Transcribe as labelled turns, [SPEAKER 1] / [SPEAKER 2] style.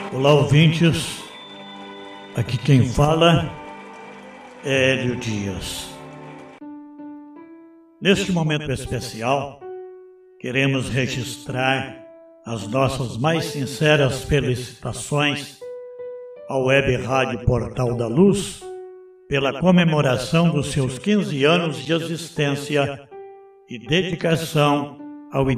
[SPEAKER 1] Olá, ouvintes. Aqui quem fala é Hélio Dias. Neste momento especial, queremos registrar as nossas mais sinceras felicitações ao Web Rádio Portal da Luz pela comemoração dos seus 15 anos de existência e dedicação ao